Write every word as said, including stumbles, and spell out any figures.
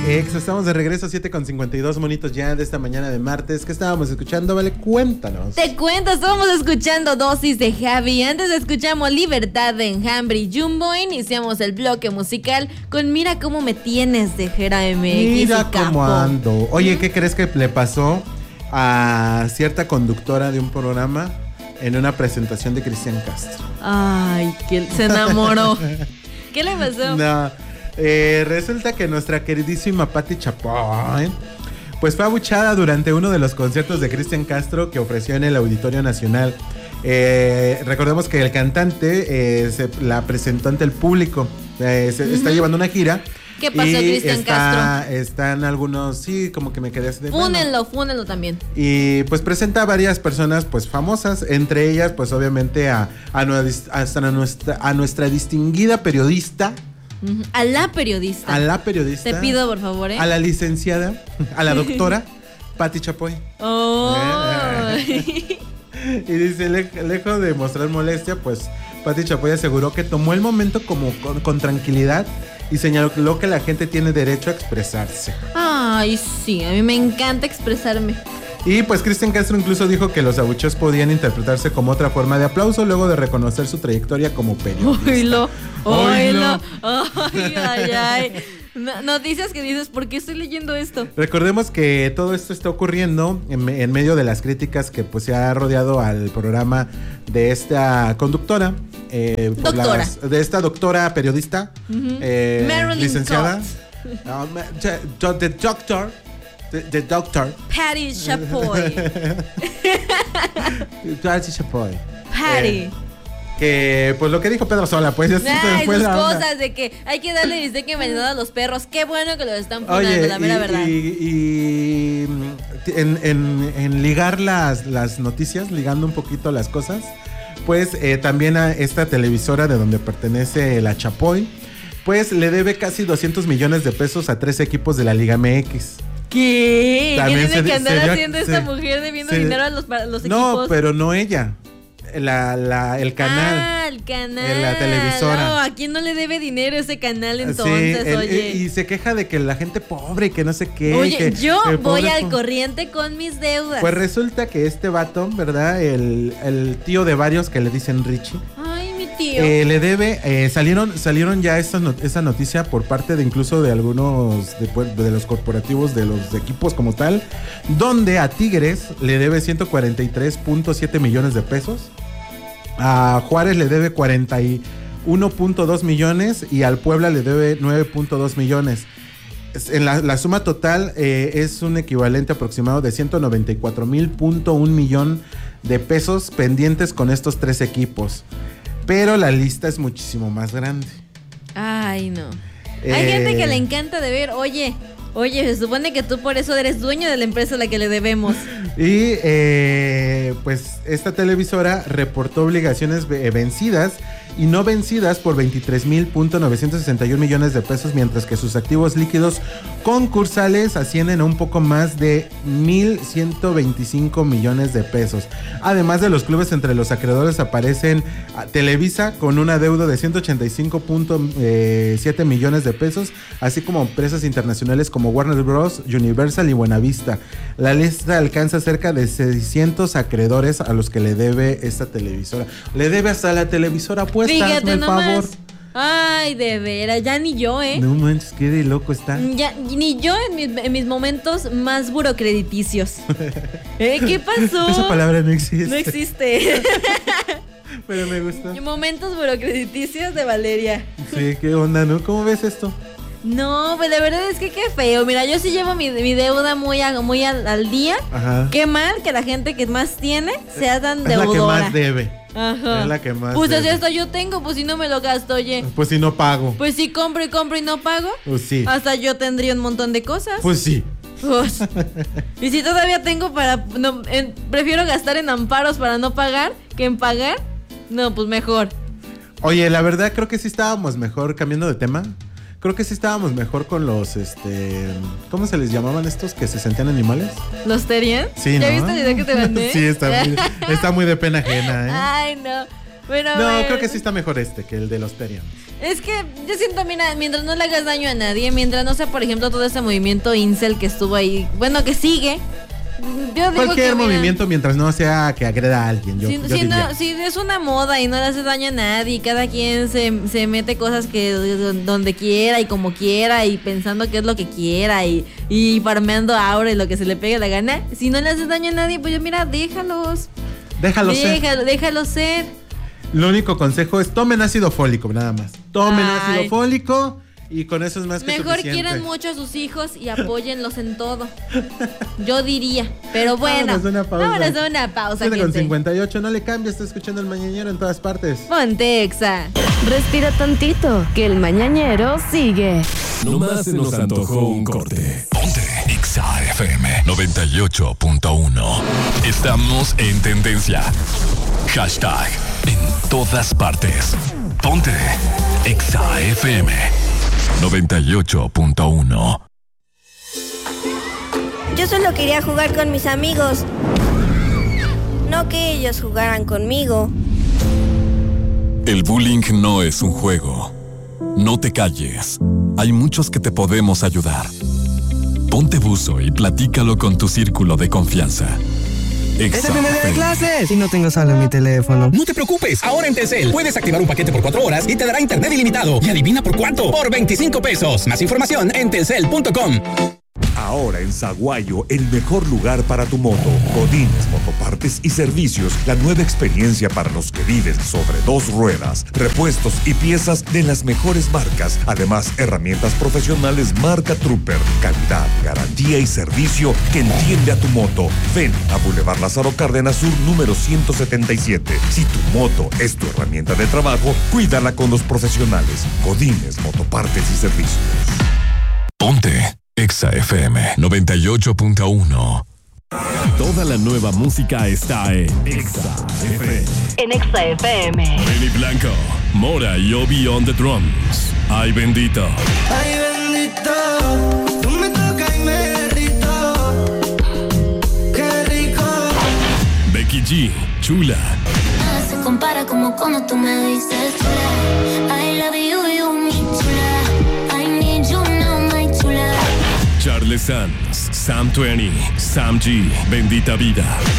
Ex, estamos de regreso, siete con cincuenta y dos monitos ya de esta mañana de martes. ¿Qué estábamos escuchando? Vale, cuéntanos. Te cuento, estábamos escuchando Dosis de Javi. Antes escuchamos Libertad de Enjambre y Jumbo. Iniciamos el bloque musical con Mira Cómo Me Tienes de Jera M X. Mira cómo ando. Oye, ¿qué crees que le pasó a cierta conductora de un programa en una presentación de Cristian Castro? Ay, que se enamoró. ¿Qué le pasó? No, eh, resulta que nuestra queridísima Pati Chapoy pues fue abuchada durante uno de los conciertos de Cristian Castro que ofreció en el Auditorio Nacional. Eh, recordemos que el cantante eh, se la presentó ante el público. Eh, se, uh-huh. Está llevando una gira. ¿Qué pasó, Cristian Castro? Están algunos, sí, como que me quedé así de... Fúnenlo, bueno. fúnenlo también. Y pues presenta a varias personas pues famosas, entre ellas pues obviamente a, a, a, nuestra, a nuestra distinguida periodista. Uh-huh. A la periodista. A la periodista. Te pido, por favor, ¿eh? A la licenciada, a la doctora Pati Chapoy. Oh. ¿Eh? Y dice, le, lejos de mostrar molestia, pues Pati Chapoy aseguró que tomó el momento como con, con tranquilidad y señaló que la gente tiene derecho a expresarse. Ay, sí, a mí me encanta expresarme. Y pues Cristian Castro incluso dijo que los abucheos podían interpretarse como otra forma de aplauso luego de reconocer su trayectoria como periodista. Oílo, oílo, ay, ay, ay. No, noticias que dices, ¿por qué estoy leyendo esto? Recordemos que todo esto está ocurriendo en, en medio de las críticas que pues se ha rodeado al programa de esta conductora. Eh, por doctora. Las, de esta doctora periodista, uh-huh. eh, Marilyn licenciada. Uh, the doctor. The, the doctor. Patti Chapoy. Patti Chapoy. Patti. Eh, que pues lo que dijo Pedro Sola, pues ya Ay, se fue sus la cosas onda. De que hay que darle dice que envenenado a los perros. Qué bueno que los están funando, Oye, la mera y, verdad. Y, y en, en, en ligar las, las noticias, ligando un poquito las cosas, pues eh, también a esta televisora de donde pertenece la Chapoy, pues le debe casi doscientos millones de pesos a tres equipos de la Liga M X. ¿Qué? También ¿Qué tiene se, que andar se, haciendo se, esta mujer debiendo se, dinero a los, a los equipos? No, pero no ella. La, la, el canal. Ah, el canal. La televisora. No, ¿a quién no le debe dinero ese canal entonces? Sí, el, oye. Y se queja de que la gente pobre y que no sé qué. Oye, que, yo que voy pobre, al corriente con mis deudas. Pues resulta que este vato, ¿verdad? El, el tío de varios que le dicen Richie. Ay, mi tío. Eh, le debe, eh, salieron, salieron ya esta, not- esta noticia por parte de incluso de algunos de, de los corporativos de los equipos como tal, donde a Tigres le debe ciento cuarenta y tres punto siete millones de pesos. A Juárez le debe cuarenta y uno punto dos millones y al Puebla le debe nueve punto dos millones. En la, la suma total eh, es un equivalente aproximado de ciento noventa y cuatro mil punto un millón de pesos pendientes con estos tres equipos. Pero la lista es muchísimo más grande. Ay, no. Eh, Hay gente que le encanta deber. Oye, oye, se supone que tú por eso eres dueño de la empresa a la que le debemos. Y eh, pues esta televisora reportó obligaciones vencidas y no vencidas por veintitrés mil punto novecientos sesenta y un millones de pesos, mientras que sus activos líquidos concursales ascienden a un poco más de mil ciento veinticinco millones de pesos. Además de los clubes, entre los acreedores aparecen Televisa con una deuda de ciento ochenta y cinco punto siete millones de pesos, así como empresas internacionales como Warner Bros, Universal y Buenavista. La lista alcanza cerca de seiscientos acreedores a los que le debe esta televisora. Le debe hasta la televisora puesta, hazme el favor. Ay, de veras, ya ni yo, ¿eh? No manches, qué de loco está. Ya, ni yo en mis, en mis momentos más burocrediticios. ¿Eh? ¿Qué pasó? Esa palabra no existe. No existe. Pero me gusta. Momentos burocrediticios de Valeria. Sí, qué onda, ¿no? ¿Cómo ves esto? No, pues la verdad es que qué feo. Mira, yo sí llevo mi, mi deuda muy, a, muy al, al día. Ajá. Qué mal que la gente que más tiene sea tan deudora. Es la que más debe. Ajá. Es la que más Pues debe. así hasta yo tengo, pues si no me lo gasto, oye. Pues si no pago. Pues si compro y compro y no pago. Pues sí. Hasta yo tendría un montón de cosas. Pues sí. Pues, y si todavía tengo para... No, en, prefiero gastar en amparos para no pagar que en pagar. No, pues mejor. Oye, la verdad creo que sí estábamos mejor, cambiando de tema. Creo que sí estábamos mejor con los, este... ¿Cómo se les llamaban estos que se sentían animales? ¿Los Terian? Sí, ¿Ya ¿no? viste el video que te mandé? Sí, está muy, está muy de pena ajena, ¿eh? Ay, no. Pero No, bueno. creo que sí está mejor este que el de los Terians. Es que yo siento, mira, mientras no le hagas daño a nadie, mientras no sea, por ejemplo, todo ese movimiento incel que estuvo ahí, bueno, que sigue. Yo digo Cualquier que, mira, movimiento mientras no sea que agreda a alguien. Yo, si, yo si, diría. no, si es una moda y no le hace daño a nadie, y cada quien se, se mete cosas que donde quiera y como quiera y pensando que es lo que quiera y, y farmeando aura y lo que se le pegue la gana, si no le haces daño a nadie, pues yo mira, déjalos. Déjalo ser. Déjalo, déjalo ser. Lo único consejo es tomen ácido fólico, nada más. Tomen Ay. ácido fólico y con eso es más que Mejor suficiente. quieran mucho a sus hijos y apóyenlos en todo. Yo diría. Pero bueno. Vámonos a una pausa. Vámonos a una pausa, siete con gente. cincuenta y ocho, no le cambies, está escuchando el mañanero en todas partes. Ponte Exa. Respira tantito, que el mañanero sigue. Nomás se nos antojó un corte. Ponte Exa F M noventa y ocho punto uno. Estamos en tendencia. Hashtag en todas partes. Ponte Exa F M noventa y ocho punto uno. Yo solo quería jugar con mis amigos, no que ellos jugaran conmigo. El bullying no es un juego. No te calles. Hay muchos que te podemos ayudar. Ponte buzo y platícalo con tu círculo de confianza. ¡Es el primer día de clases! Y no tengo saldo en mi teléfono. No te preocupes, ahora en Telcel puedes activar un paquete por cuatro horas y te dará internet ilimitado. ¿Y adivina por cuánto? Por veinticinco pesos. Más información en telcel punto com. Ahora en Saguayo, el mejor lugar para tu moto. Godínez Motopartes y Servicios, la nueva experiencia para los que viven sobre dos ruedas. Repuestos y piezas de las mejores marcas. Además, herramientas profesionales marca Trooper. Calidad, garantía y servicio que entiende a tu moto. Ven a Boulevard Lázaro Cárdenas Sur, número ciento setenta y siete. Si tu moto es tu herramienta de trabajo, cuídala con los profesionales. Godínez Motopartes y Servicios. Ponte Exa F M noventa y ocho punto uno. Toda la nueva música está en Exa F M. En Exa F M. Benny Blanco, Mora y Obi on the drums. Ay bendito. Ay bendito, tú me tocas y me derrito. Qué rico. Becky G, Chula. Nada se compara como cuando tú me dices chula. I love you, you me chula. I need you now, my chula. Charles Sanz, Sam veinte, Sam G, Bendita Vida.